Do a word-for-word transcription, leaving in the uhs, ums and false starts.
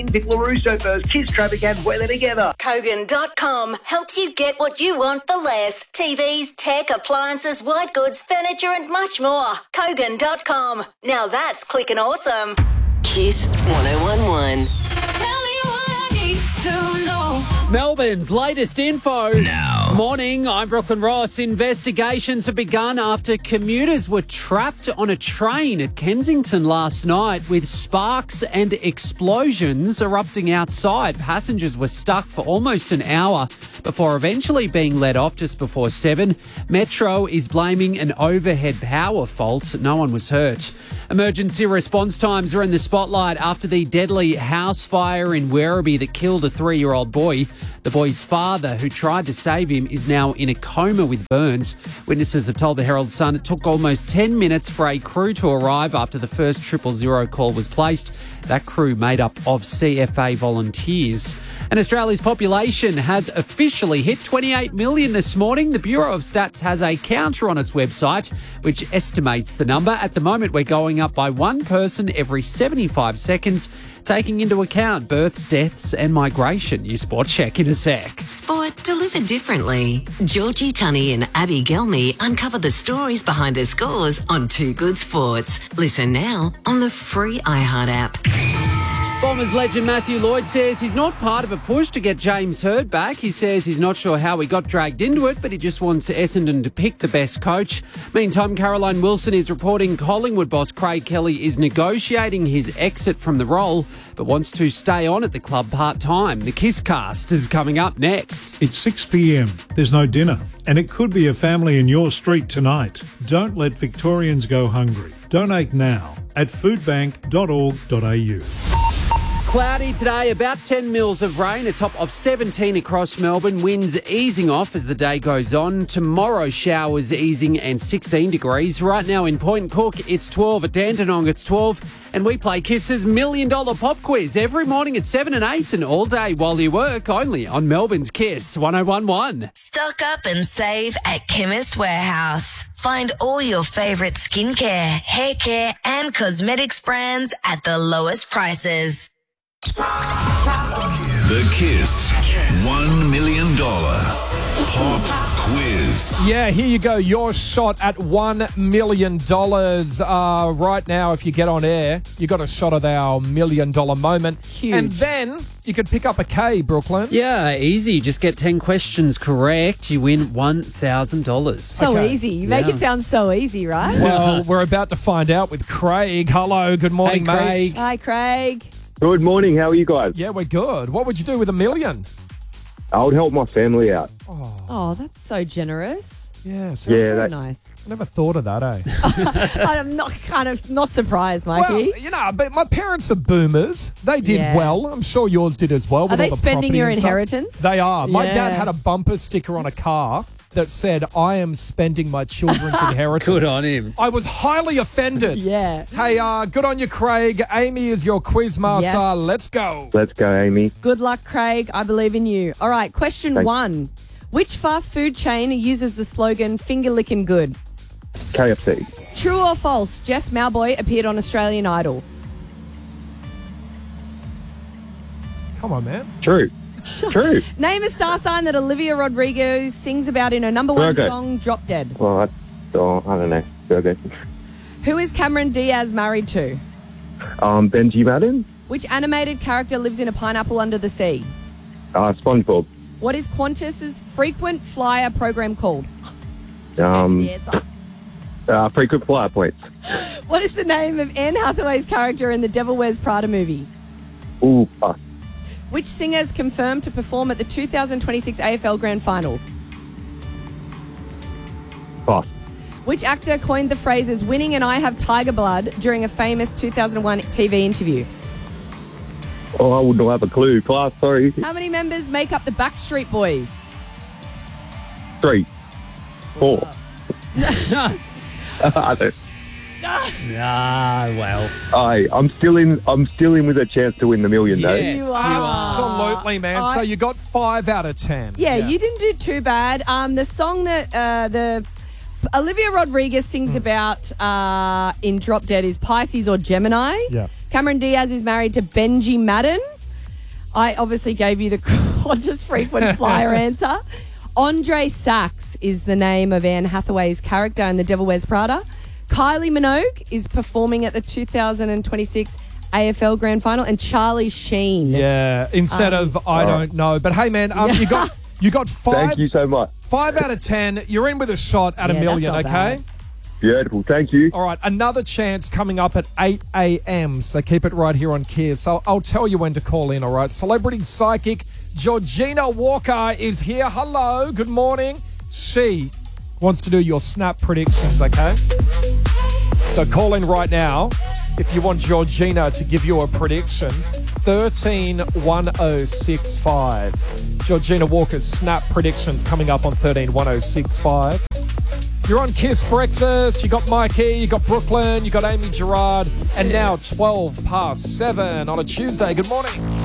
Vic LaRusso first. Kiss, Traffic and Weather together. Kogan dot com helps you get what you want for less. T Vs, tech, appliances, white goods, furniture and much more. Kogan dot com. Now that's clicking awesome. Kiss one oh one one. Tell me what I need to know. Melbourne's latest info. Now. Morning, I'm Brooklyn Ross. Investigations have begun after commuters were trapped on a train at Kensington last night with sparks and explosions erupting outside. Passengers were stuck for almost an hour before eventually being let off just before seven. Metro is blaming an overhead power fault. No one was hurt. Emergency response times are in the spotlight after the deadly house fire in Werribee that killed a three-year-old boy. The boy's father, who tried to save him, is now in a coma with burns. Witnesses have told the Herald Sun it took almost ten minutes for a crew to arrive after the first triple zero call was placed. That crew made up of C F A volunteers. And Australia's population has officially hit twenty-eight million this morning. The Bureau of Stats has a counter on its website which estimates the number. At the moment, we're going up by one person every seventy-five seconds, taking into account births, deaths and migration. Your sport check in a sec. Sport delivered differently. Georgie Tunney and Abby Gelmy uncover the stories behind her scores on Too Good Sports. Listen now on the free iHeart app. Bombers legend Matthew Lloyd says he's not part of a push to get James Hird back. He says he's not sure how he got dragged into it, but he just wants Essendon to pick the best coach. Meantime, Caroline Wilson is reporting Collingwood boss Craig Kelly is negotiating his exit from the role, but wants to stay on at the club part-time. The Kiss Cast is coming up next. It's six p.m. There's no dinner, and it could be a family in your street tonight. Don't let Victorians go hungry. Donate now at foodbank dot org dot a u. Cloudy today, about ten mils of rain, a top of seventeen across Melbourne. Winds easing off as the day goes on. Tomorrow, showers easing and sixteen degrees. Right now in Point Cook, it's twelve. At Dandenong, it's twelve. And we play Kiss's Million Dollar Pop Quiz every morning at seven and eight and all day while you work, only on Melbourne's Kiss one oh one one. Stock up and save at Chemist Warehouse. Find all your favourite skincare, hair care and cosmetics brands at the lowest prices. The Kiss one million dollars Pop Quiz. Yeah, here you go. Your shot at one million dollars. Uh, right now, if you get on air, you got a shot at our million dollar moment. Huge. And then you could pick up a K, Brooklyn. Yeah, easy. Just get ten questions correct. You win one thousand dollars. So Okay. easy. You make Yeah. it sound so easy, right? Well, we're about to find out with Craig. Hello, good morning, Hey, mate. Craig. Hi, Craig. Good morning. How are you guys? Yeah, we're good. What would you do with a million? I would help my family out. Oh, that's so generous. Yeah, So Yeah, that- nice. I never thought of that, eh? I'm not kind of not surprised, Mikey. Well, you know, but my parents are boomers. They did Yeah. well. I'm sure yours did as well. Are with they all the spending property your and stuff. inheritance? They are. My Yeah. dad had a bumper sticker on a car that said, I am spending my children's inheritance. Good on him. I was highly offended. Yeah. Hey, uh, good on you, Craig. Amy is your quiz master. Yes. Let's go. Let's go, Amy. Good luck, Craig. I believe in you. All right, question Thanks. one. Which fast food chain uses the slogan finger licking good? K F C. True or false? Jess Mauboy appeared on Australian Idol. Come on, man. True. True. Name a star sign that Olivia Rodrigo sings about in her number one Virgo. song, Drop Dead. Well, I, oh, I don't know. Okay. Who is Cameron Diaz married to? Um, Benji Madden. Which animated character lives in a pineapple under the sea? Uh, SpongeBob. What is Qantas's frequent flyer program called? Um, The answer. uh, frequent flyer points. What is the name of Anne Hathaway's character in the Devil Wears Prada movie? Ooh, uh, Which singer is confirmed to perform at the two thousand twenty-six A F L Grand Final? pass. Which actor coined the phrases winning and I have tiger blood during a famous two thousand one T V interview? Oh, I wouldn't have a clue. Class, sorry. How many members make up the Backstreet Boys? Three. Four. I don't. Ah, well. I, I'm still in. I'm still in with a chance to win the million, though. Yes, you are. Absolutely, man. I- So you got five out of ten. Yeah, you didn't do too bad. Um, the song that uh, the Olivia Rodrigo sings about uh, in Drop Dead is Pisces or Gemini. Yeah. Cameron Diaz is married to Benji Madden. I obviously gave you the Qantas frequent flyer answer. Andre Sachs is the name of Anne Hathaway's character in The Devil Wears Prada. Kylie Minogue is performing at the two thousand twenty-six A F L Grand Final, and Charlie Sheen. Yeah, instead Um, of I don't know. But hey, man, um, you got you got five. Thank you so much. Five out of ten. You're in with a shot at Yeah, a million. that's not Okay. bad. Beautiful. Thank you. All right, another chance coming up at eight a.m. So keep it right here on Kiss. So I'll tell you when to call in, all right? Celebrity psychic Georgina Walker is here. Hello, good morning. She wants to do your snap predictions, okay? So call in right now if you want Georgina to give you a prediction. thirteen one oh six five. Georgina Walker's snap predictions coming up on thirteen one oh six five. You're on Kiss Breakfast. You got Mikey, you got Brooklyn, you got Amy Gerard, and now twelve past seven on a Tuesday. Good morning.